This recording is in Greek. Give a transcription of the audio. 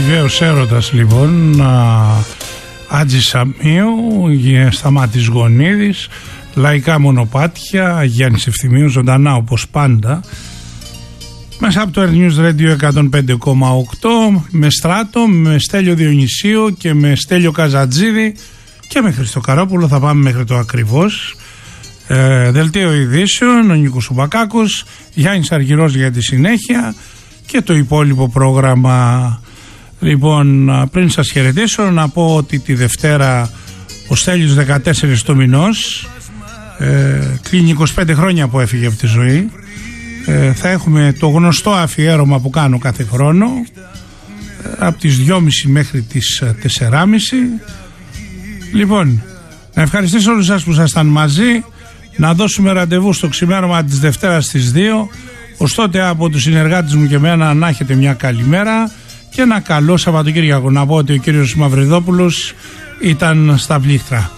αμοιβαίος έρωτας λοιπόν, Άτζη Σαμίου, Σταμάτης Γονίδης, Λαϊκά Μονοπάτια, Γιάννης Ευθυμίου, ζωντανά όπως πάντα, μέσα από το News Radio 105,8, με Στράτο, με Στέλιο Διονυσίου και με Στέλιο Καζατζίδη και με Χριστό Καρόπουλο. Θα πάμε μέχρι το ακριβώς. Δελτίο ειδήσεων, ο Νίκος Σουμπακάκος, Γιάννης Αργυρός για τη συνέχεια και το υπόλοιπο πρόγραμμα. Λοιπόν, πριν σας χαιρετήσω να πω ότι τη Δευτέρα ο Στέλιος 14 του μηνός, κλείνει 25 χρόνια που έφυγε από τη ζωή. Θα έχουμε το γνωστό αφιέρωμα που κάνω κάθε χρόνο από τις 2.30 μέχρι τις 4.30. Λοιπόν, να ευχαριστήσω όλους σας που ήσασταν μαζί, να δώσουμε ραντεβού στο ξημέρωμα της Δευτέρας στις 2. Ως τότε από τους συνεργάτες μου και εμένα να έχετε μια καλημέρα και ένα καλό Σαββατοκύριακο. Να πω ότι ο κύριος Μαυριδόπουλος ήταν στα πλήκτρα.